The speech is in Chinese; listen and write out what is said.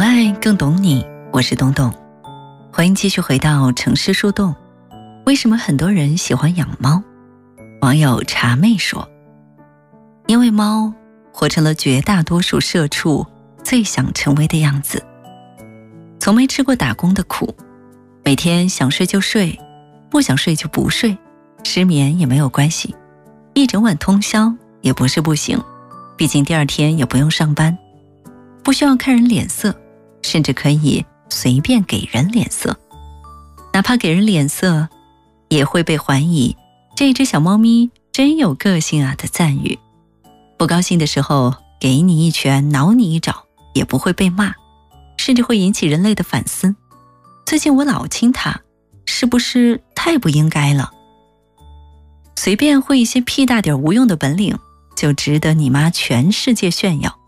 爱更懂你，我是东东，欢迎继续回到城市树洞。为什么很多人喜欢养猫？网友茶妹说，因为猫活成了绝大多数社畜最想成为的样子，从没吃过打工的苦，每天想睡就睡，不想睡就不睡，失眠也没有关系，一整晚通宵也不是不行，毕竟第二天也不用上班，不需要看人脸色，甚至可以随便给人脸色，哪怕给人脸色也会被还以这只小猫咪真有个性啊的赞誉。不高兴的时候给你一拳挠你一爪也不会被骂，甚至会引起人类的反思，最近我老亲它，是不是太不应该了？随便会一些屁大点无用的本领，就值得你妈全世界炫耀。